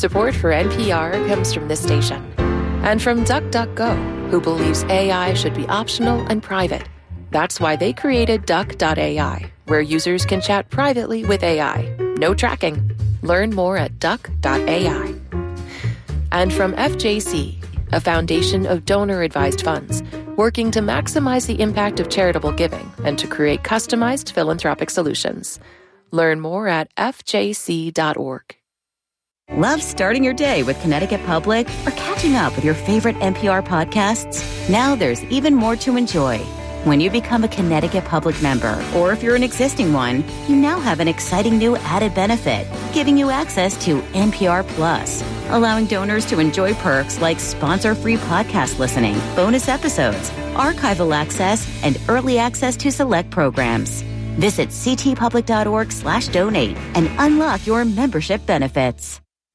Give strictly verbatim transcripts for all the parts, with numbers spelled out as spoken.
Support for N P R comes from this station and from DuckDuckGo, who believes A I should be optional and private. That's why they created Duck dot A I, where users can chat privately with A I. No tracking. Learn more at Duck dot A I. And from F J C, a foundation of donor-advised funds, working to maximize the impact of charitable giving and to create customized philanthropic solutions. Learn more at F J C dot org. Love starting your day with Connecticut Public or catching up with your favorite N P R podcasts? Now there's even more to enjoy. When you become a Connecticut Public member, or if you're an existing one, you now have an exciting new added benefit, giving you access to N P R Plus, allowing donors to enjoy perks like sponsor-free podcast listening, bonus episodes, archival access, and early access to select programs. Visit ctpublic.org slash donate and unlock your membership benefits.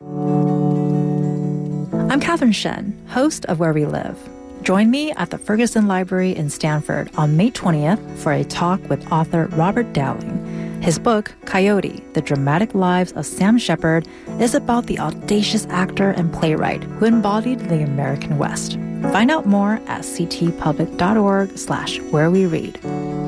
I'm Catherine Shen, host of Where We Live. Join me at the Ferguson Library in Stanford on May twentieth for a talk with author Robert Dowling. His book, Coyote, The Dramatic Lives of Sam Shepard, is about the audacious actor and playwright who embodied the American West. Find out more at ctpublic.org slash where we read.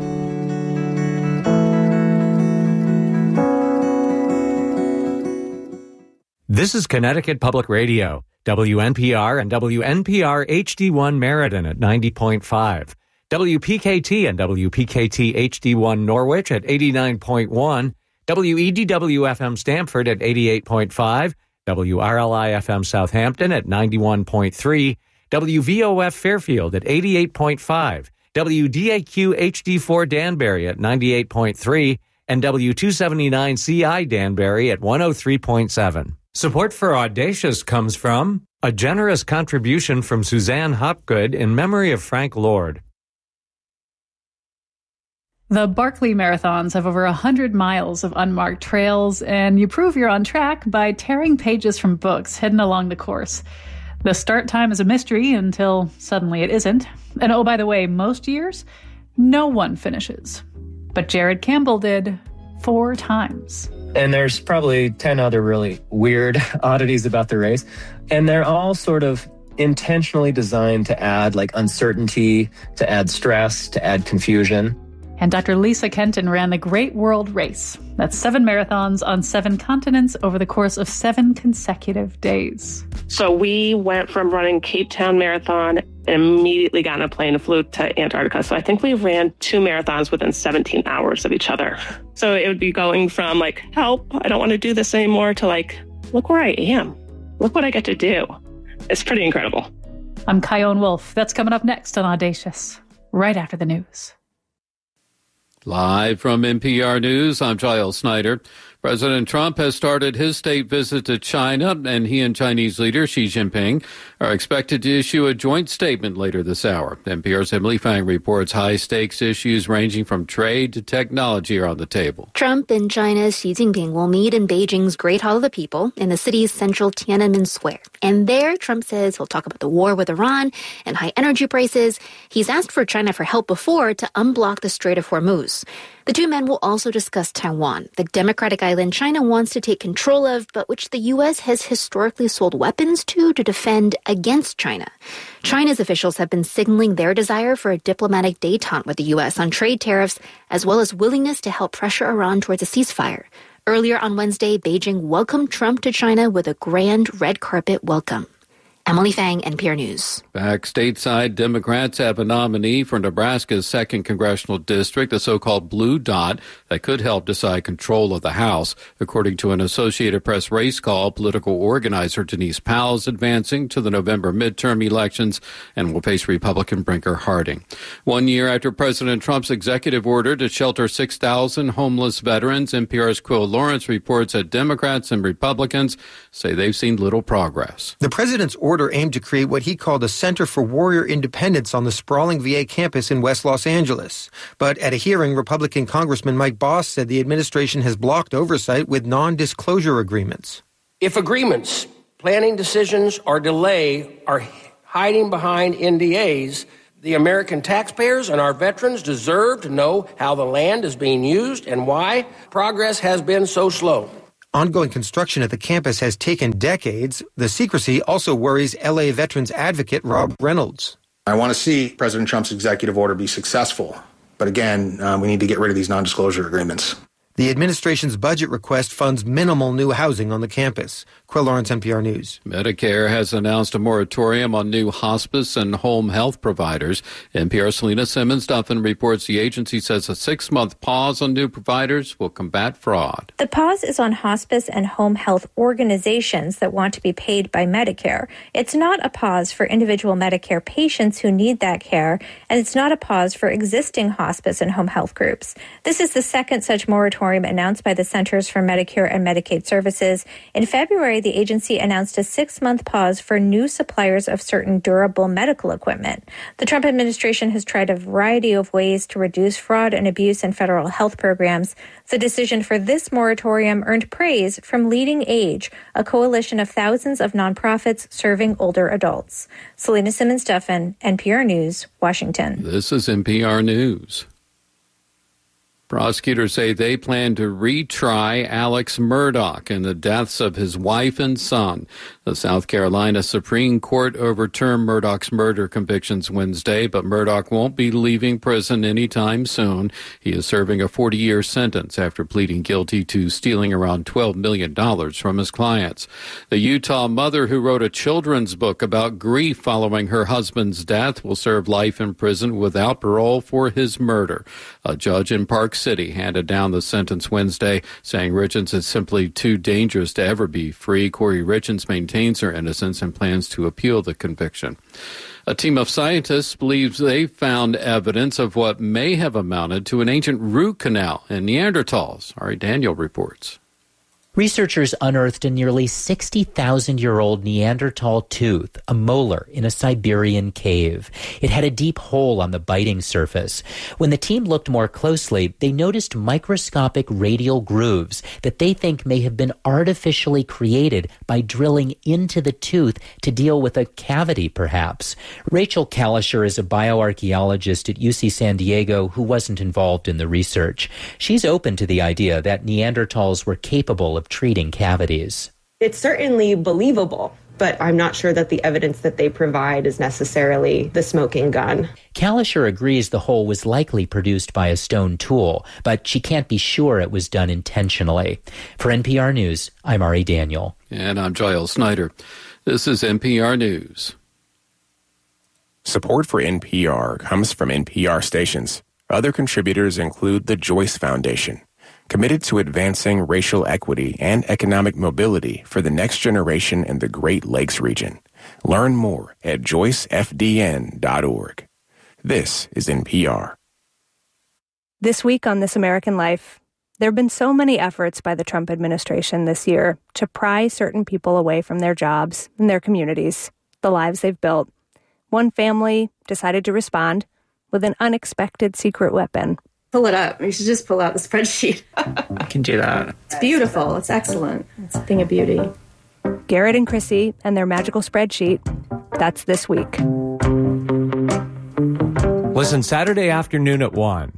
This is Connecticut Public Radio, W N P R and W N P R H D one Meriden at ninety point five, W P K T and W P K T H D one Norwich at eighty-nine point one, W E D W F M Stamford at eighty-eight point five, W R L I F M Southampton at ninety-one point three, W V O F Fairfield at eighty-eight point five, W D A Q H D four Danbury at ninety-eight point three, and W two seventy-nine C I Danbury at one oh three point seven. Support for Audacious comes from a generous contribution from Suzanne Hopgood in memory of Frank Lord. The Barkley Marathons have over one hundred miles of unmarked trails, and you prove you're on track by tearing pages from books hidden along the course. The start time is a mystery until suddenly it isn't. And oh, by the way, most years, no one finishes. But Jared Campbell did four times. And there's probably ten other really weird oddities about the race. And they're all sort of intentionally designed to add like uncertainty, to add stress, to add confusion. And Doctor Lisa Kenton ran the Great World Race. That's seven marathons on seven continents over the course of seven consecutive days. So we went from running Cape Town Marathon and immediately got in a plane and flew to Antarctica. So I think we ran two marathons within seventeen hours of each other. So it would be going from like, help, I don't want to do this anymore, to like, look where I am. Look what I get to do. It's pretty incredible. I'm Kyone Wolf. That's coming up next on Audacious, right after the news. Live from N P R News, I'm Giles Snyder. President Trump has started his state visit to China, and he and Chinese leader Xi Jinping are expected to issue a joint statement later this hour. N P R's Emily Fang reports high-stakes issues ranging from trade to technology are on the table. Trump and China's Xi Jinping will meet in Beijing's Great Hall of the People in the city's central Tiananmen Square. And there, Trump says he'll talk about the war with Iran and high energy prices. He's asked for China for help before to unblock the Strait of Hormuz. The two men will also discuss Taiwan, the democratic island China wants to take control of, but which the U S has historically sold weapons to to defend against China. China's officials have been signaling their desire for a diplomatic détente with the U S on trade tariffs, as well as willingness to help pressure Iran towards a ceasefire. Earlier on Wednesday, Beijing welcomed Trump to China with a grand red carpet welcome. Emily Fang, N P R News. Back stateside, Democrats have a nominee for Nebraska's second congressional district, the so-called Blue Dot, that could help decide control of the House. According to an Associated Press race call, political organizer Denise Powell is advancing to the November midterm elections and will face Republican Brinker Harding. One year after President Trump's executive order to shelter six thousand homeless veterans, N P R's Quill Lawrence reports that Democrats and Republicans say they've seen little progress. The president's order aimed to create what he called a Center for Warrior Independence on the sprawling V A campus in West Los Angeles. But at a hearing, Republican Congressman Mike Boss said the administration has blocked oversight with non-disclosure agreements. If agreements, planning decisions, or delay are hiding behind N D As, the American taxpayers and our veterans deserve to know how the land is being used and why progress has been so slow. Ongoing construction at the campus has taken decades. The secrecy also worries L A veterans advocate Rob Reynolds. I want to see President Trump's executive order be successful. But again, uh, we need to get rid of these non-disclosure agreements. The administration's budget request funds minimal new housing on the campus. Quill Lawrence, N P R News. Medicare has announced a moratorium on new hospice and home health providers. N P R's Selena Simmons-Duffin reports the agency says a six-month pause on new providers will combat fraud. The pause is on hospice and home health organizations that want to be paid by Medicare. It's not a pause for individual Medicare patients who need that care, and it's not a pause for existing hospice and home health groups. This is the second such moratorium announced by the Centers for Medicare and Medicaid Services. In February, the agency announced a six-month pause for new suppliers of certain durable medical equipment. The Trump administration has tried a variety of ways to reduce fraud and abuse in federal health programs. The decision for this moratorium earned praise from Leading Age, a coalition of thousands of nonprofits serving older adults. Selena Simmons-Duffin, N P R News, Washington. This is N P R News. Prosecutors say they plan to retry Alex Murdaugh in the deaths of his wife and son. The South Carolina Supreme Court overturned Murdaugh's murder convictions Wednesday, but Murdaugh won't be leaving prison anytime soon. He is serving a forty-year sentence after pleading guilty to stealing around twelve million dollars from his clients. The Utah mother who wrote a children's book about grief following her husband's death will serve life in prison without parole for his murder. A judge in Park City handed down the sentence Wednesday, saying Richens is simply too dangerous to ever be free. Corey Richens maintains her innocence and plans to appeal the conviction. A team of scientists believes they found evidence of what may have amounted to an ancient root canal in Neanderthals. Ari Daniel reports. Researchers unearthed a nearly sixty thousand year old Neanderthal tooth, a molar, in a Siberian cave. It had a deep hole on the biting surface. When the team looked more closely, they noticed microscopic radial grooves that they think may have been artificially created by drilling into the tooth to deal with a cavity, perhaps. Rachel Kalischer is a bioarchaeologist at U C San Diego who wasn't involved in the research. She's open to the idea that Neanderthals were capable of treating cavities. It's certainly believable, but I'm not sure that the evidence that they provide is necessarily the smoking gun. Kalischer agrees the hole was likely produced by a stone tool, but she can't be sure it was done intentionally. For N P R News, I'm Ari Daniel. And I'm Giles Snyder. This is N P R News. Support for N P R comes from N P R stations. Other contributors include the Joyce Foundation, committed to advancing racial equity and economic mobility for the next generation in the Great Lakes region. Learn more at joyce f d n dot org. This is N P R. This week on This American Life, there have been so many efforts by the Trump administration this year to pry certain people away from their jobs and their communities, the lives they've built. One family decided to respond with an unexpected secret weapon. Pull it up. You should just pull out the spreadsheet. I can do that. It's beautiful. It's excellent. It's a thing of beauty. Garrett and Chrissy and their magical spreadsheet. That's this week. Listen Saturday afternoon at one.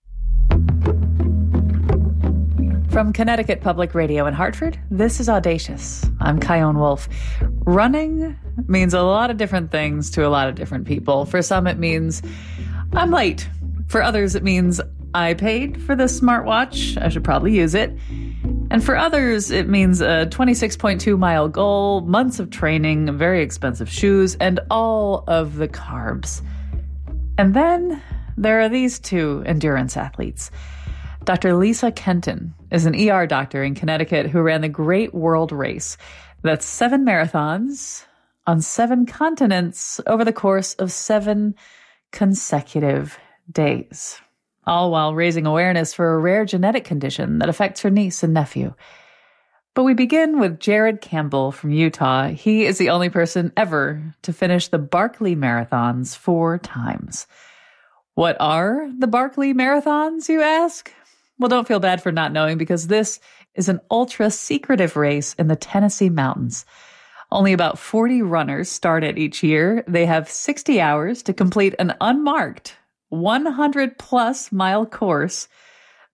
From Connecticut Public Radio in Hartford, this is Audacious. I'm Kyone Wolf. Running means a lot of different things to a lot of different people. For some, it means I'm late. For others, it means I paid for this smartwatch. I should probably use it. And for others, it means a twenty-six point two mile goal, months of training, very expensive shoes, and all of the carbs. And then there are these two endurance athletes. Doctor Lisa Kenton is an E R doctor in Connecticut who ran the Great World Race. That's seven marathons on seven continents over the course of seven consecutive days, all while raising awareness for a rare genetic condition that affects her niece and nephew. But we begin with Jared Campbell from Utah. He is the only person ever to finish the Barkley Marathons four times. What are the Barkley Marathons, you ask? Well, don't feel bad for not knowing, because this is an ultra-secretive race in the Tennessee mountains. Only about forty runners start it each year. They have sixty hours to complete an unmarked one hundred plus mile course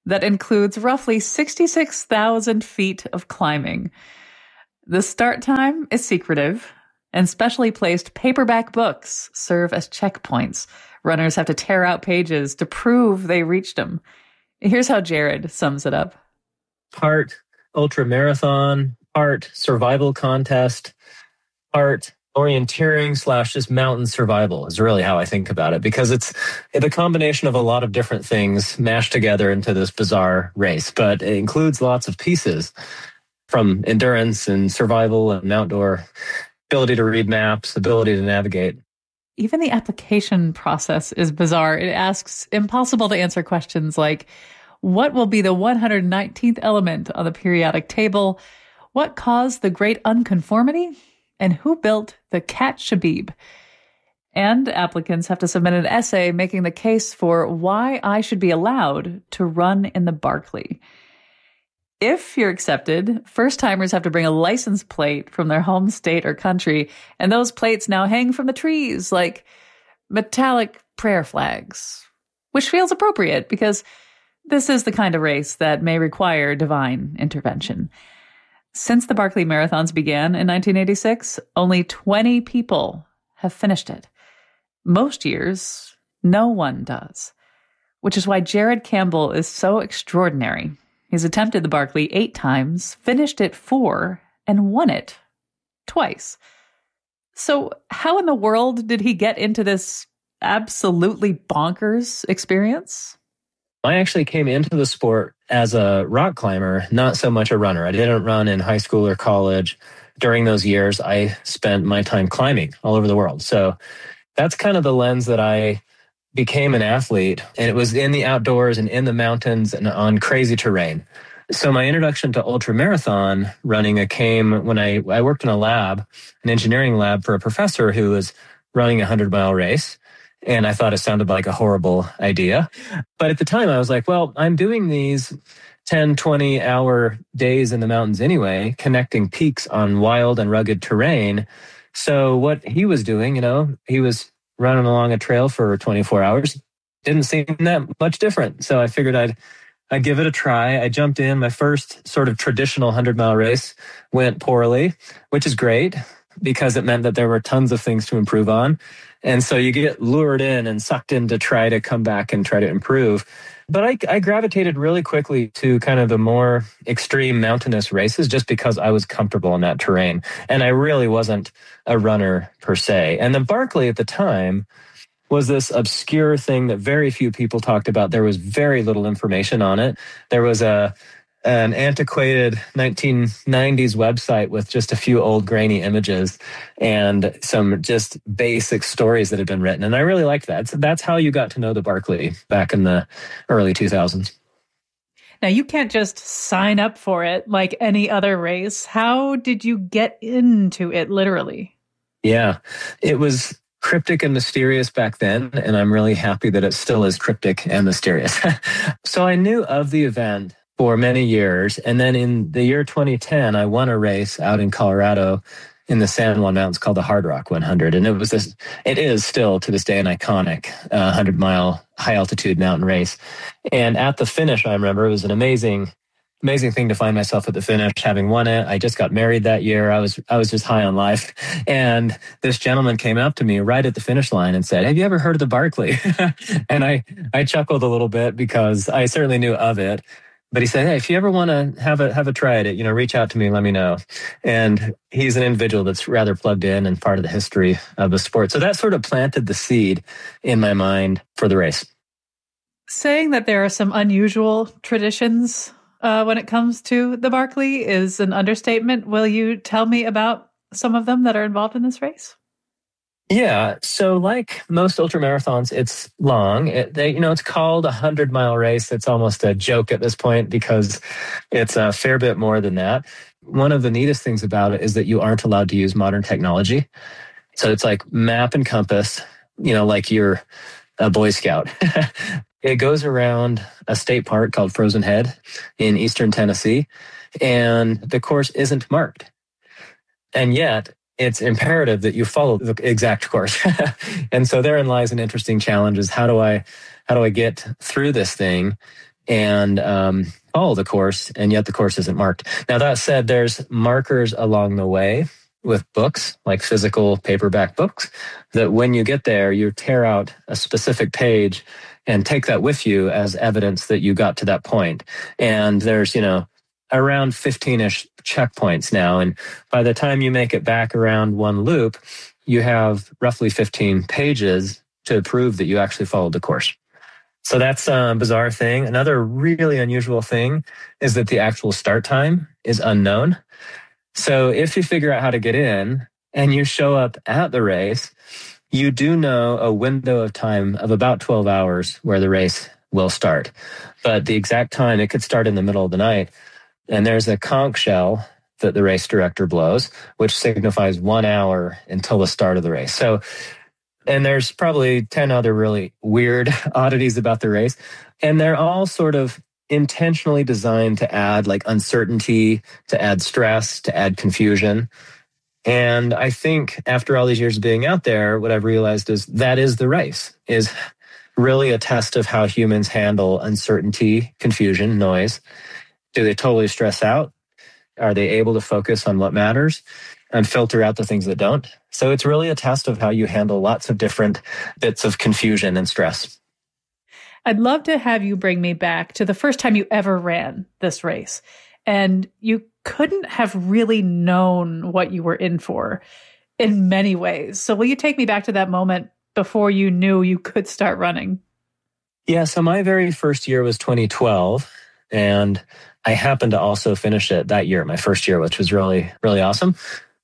that includes roughly sixty-six thousand feet of climbing. The start time is secretive, and specially placed paperback books serve as checkpoints. Runners have to tear out pages to prove they reached them. Here's how Jared sums it up. Part ultra marathon, part survival contest, part orienteering slash just mountain survival is really how I think about it, because it's the combination of a lot of different things mashed together into this bizarre race, but it includes lots of pieces from endurance and survival and outdoor ability to read maps, ability to navigate. Even the application process is bizarre. It asks impossible to answer questions like, what will be the one hundred nineteenth element on the periodic table? What caused the great unconformity? And who built the Cat Shabib? And applicants have to submit an essay making the case for why I should be allowed to run in the Barkley. If you're accepted, first-timers have to bring a license plate from their home state or country, and those plates now hang from the trees like metallic prayer flags, which feels appropriate because this is the kind of race that may require divine intervention. Since the Barkley Marathons began in nineteen eighty-six, only twenty people have finished it. Most years, no one does, which is why Jared Campbell is so extraordinary. He's attempted the Barkley eight times, finished it four, and won it twice. So how in the world did he get into this absolutely bonkers experience? I actually came into the sport as a rock climber, not so much a runner. I didn't run in high school or college. During those years, I spent my time climbing all over the world. So that's kind of the lens that I became an athlete, and it was in the outdoors and in the mountains and on crazy terrain. So my introduction to ultramarathon running came when I, I worked in a lab, an engineering lab for a professor who was running a hundred-mile race. And I thought it sounded like a horrible idea. But at the time, I was like, well, I'm doing these ten, twenty-hour days in the mountains anyway, connecting peaks on wild and rugged terrain. So what he was doing, you know, he was running along a trail for twenty-four hours. Didn't seem that much different. So I figured I'd I'd give it a try. I jumped in. My first sort of traditional hundred-mile race went poorly, which is great because it meant that there were tons of things to improve on. And so you get lured in and sucked in to try to come back and try to improve. But I, I gravitated really quickly to kind of the more extreme mountainous races just because I was comfortable in that terrain. And I really wasn't a runner per se. And the Barkley at the time was this obscure thing that very few people talked about. There was very little information on it. There was a an antiquated nineteen nineties website with just a few old grainy images and some just basic stories that had been written. And I really liked that. So that's how you got to know the Barkley back in the early two thousands. Now, you can't just sign up for it like any other race. How did you get into it, literally? Yeah, it was cryptic and mysterious back then, and I'm really happy that it still is cryptic and mysterious. So I knew of the event for many years. And then in the year twenty ten, I won a race out in Colorado in the San Juan Mountains called the Hard Rock one hundred. And it was this, it is still to this day an iconic uh, hundred mile high altitude mountain race. And at the finish, I remember it was an amazing, amazing thing to find myself at the finish, having won it. I just got married that year. I was, I was just high on life. And this gentleman came up to me right at the finish line and said, "Have you ever heard of the Barkley?" And I, I chuckled a little bit because I certainly knew of it. But he said, "Hey, if you ever want to have a have a try at it, you know, reach out to me and let me know." And he's an individual that's rather plugged in and part of the history of the sport. So that sort of planted the seed in my mind for the race. Saying that there are some unusual traditions uh, when it comes to the Barkley is an understatement. Will you tell me about some of them that are involved in this race? Yeah. So like most ultramarathons, it's long. It, they, you know, it's called a hundred mile race. It's almost a joke at this point because it's a fair bit more than that. One of the neatest things about it is that you aren't allowed to use modern technology. So it's like map and compass, you know, like you're a Boy Scout. It goes around a state park called Frozen Head in eastern Tennessee, and the course isn't marked. And yet, it's imperative that you follow the exact course. And so therein lies an interesting challenge is how do I, how do I get through this thing and um, follow the course, and yet the course isn't marked. Now, that said, there's markers along the way with books, like physical paperback books, that when you get there, you tear out a specific page and take that with you as evidence that you got to that point. And there's, you know, around fifteen-ish checkpoints now. And by the time you make it back around one loop, you have roughly fifteen pages to prove that you actually followed the course. So that's a bizarre thing. Another really unusual thing is that the actual start time is unknown. So if you figure out how to get in and you show up at the race, you do know a window of time of about twelve hours where the race will start. But the exact time, it could start in the middle of the night. And there's a conch shell that the race director blows, which signifies one hour until the start of the race. So, and there's probably ten other really weird oddities about the race. And they're all sort of intentionally designed to add like uncertainty, to add stress, to add confusion. And I think after all these years of being out there, what I've realized is that is the race, is really a test of how humans handle uncertainty, confusion, noise. Do they totally stress out? Are they able to focus on what matters and filter out the things that don't? So it's really a test of how you handle lots of different bits of confusion and stress. I'd love to have you bring me back to the first time you ever ran this race. And you couldn't have really known what you were in for in many ways. So will you take me back to that moment before you knew you could start running? Yeah, so my very first year was twenty twelve. And I happened to also finish it that year, my first year, which was really, really awesome.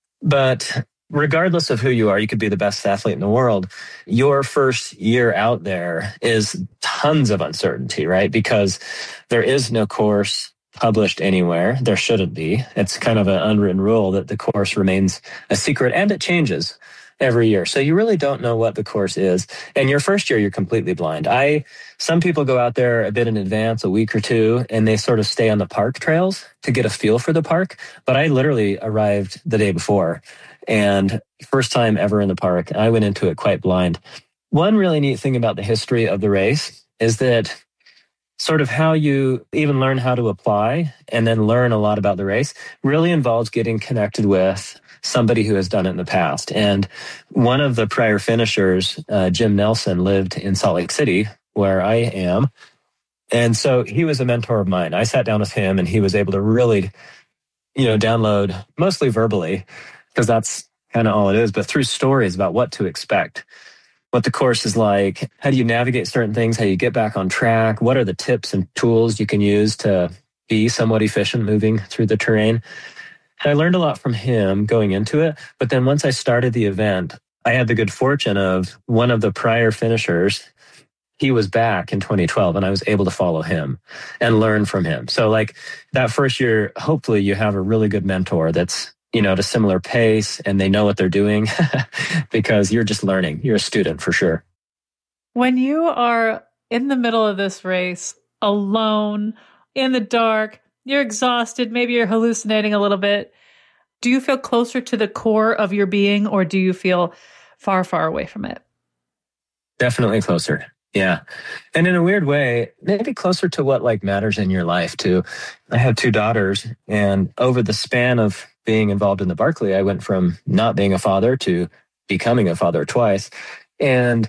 But regardless of who you are, you could be the best athlete in the world. Your first year out there is tons of uncertainty, right? Because there is no course published anywhere. There shouldn't be. It's kind of an unwritten rule that the course remains a secret, and it changes every year. So you really don't know what the course is. And your first year, you're completely blind. I, some people go out there a bit in advance, a week or two, and they sort of stay on the park trails to get a feel for the park. But I literally arrived the day before, and first time ever in the park. I went into it quite blind. One really neat thing about the history of the race is that sort of how you even learn how to apply and then learn a lot about the race really involves getting connected with somebody who has done it in the past. And one of the prior finishers, uh, Jim Nelson, lived in Salt Lake City, where I am. And so he was a mentor of mine. I sat down with him and he was able to really, you know, download mostly verbally, because that's kind of all it is, but through stories about what to expect, what the course is like, how do you navigate certain things, how you get back on track, what are the tips and tools you can use to be somewhat efficient moving through the terrain. And I learned a lot from him going into it. But then once I started the event, I had the good fortune of one of the prior finishers. He was back in twenty twelve, and I was able to follow him and learn from him. So like that first year, hopefully you have a really good mentor that's, you know, at a similar pace and they know what they're doing because you're just learning. You're a student for sure. When you are in the middle of this race, alone, in the dark, you're exhausted, maybe you're hallucinating a little bit. Do you feel closer to the core of your being, or do you feel far, far away from it? Definitely closer. Yeah. And in a weird way, maybe closer to what like matters in your life too. I have two daughters, and over the span of being involved in the Barkley, I went from not being a father to becoming a father twice. And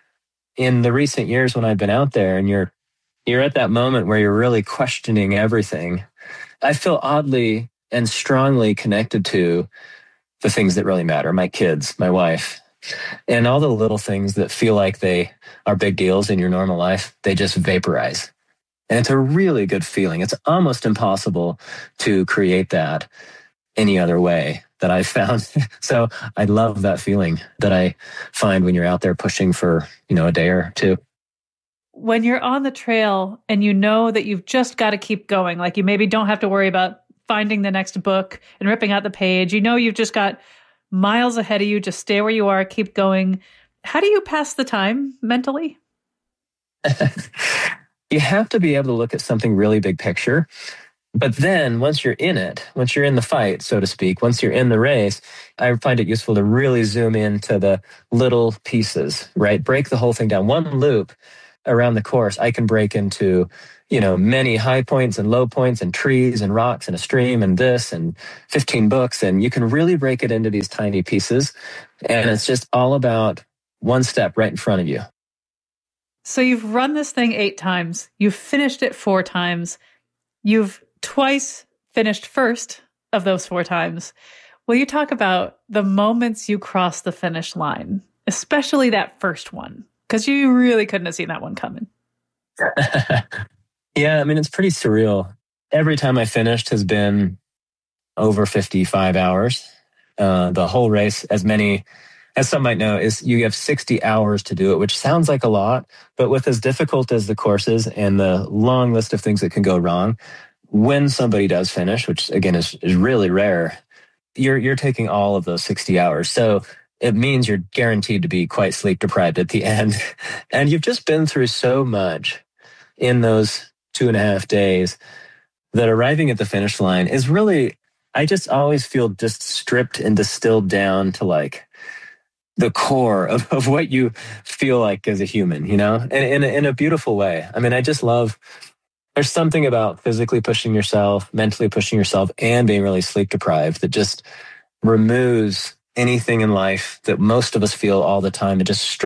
in the recent years when I've been out there and you're you're at that moment where you're really questioning everything, I feel oddly and strongly connected to the things that really matter. My kids, my wife, and all the little things that feel like they are big deals in your normal life, they just vaporize. And it's a really good feeling. It's almost impossible to create that any other way that I've found. So I love that feeling that I find when you're out there pushing for, you know, a day or two. When you're on the trail and you know that you've just got to keep going, like you maybe don't have to worry about finding the next book and ripping out the page. You know, you've just got miles ahead of you. Just stay where you are, keep going. How do you pass the time mentally? You have to be able to look at something really big picture. But then once you're in it, once you're in the fight, so to speak, once you're in the race, I find it useful to really zoom into the little pieces, right? Break the whole thing down. One loop, around the course, I can break into, you know, many high points and low points and trees and rocks and a stream and this and fifteen books. And you can really break it into these tiny pieces. And it's just all about one step right in front of you. So you've run this thing eight times. You've finished it four times. You've twice finished first of those four times. Will you talk about the moments you crossed the finish line, especially that first one? Because you really couldn't have seen that one coming. Yeah, I mean, it's pretty surreal. Every time I finished has been over fifty-five hours. Uh, the whole race, as many as some might know, is you have sixty hours to do it, which sounds like a lot, but with as difficult as the course is and the long list of things that can go wrong, when somebody does finish, which again is, is really rare, you're you're taking all of those sixty hours. So it means you're guaranteed to be quite sleep deprived at the end. And you've just been through so much in those two and a half days that arriving at the finish line is really, I just always feel just stripped and distilled down to like the core of, of what you feel like as a human, you know, and in, in a beautiful way. I mean, I just love, there's something about physically pushing yourself, mentally pushing yourself, and being really sleep deprived that just removes anything in life that most of us feel all the time. It just